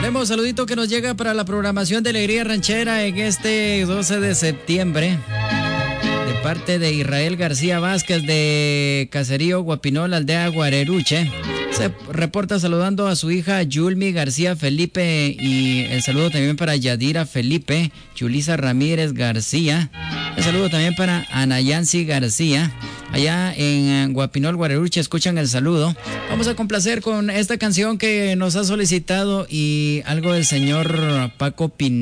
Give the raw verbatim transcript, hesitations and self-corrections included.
Tenemos saludito que nos llega para la programación de Alegría Ranchera en este doce de septiembre. De parte de Israel García Vázquez de Caserío Guapinol, aldea Guareruche. Se reporta saludando a su hija Yulmi García Felipe y el saludo también para Yadira Felipe, Yulisa Ramírez García. El saludo también para Ana Yancy García. Allá en Guapinol, Guareruche, escuchan el saludo. Vamos a complacer con esta canción que nos ha solicitado y algo del señor Paco Pineda.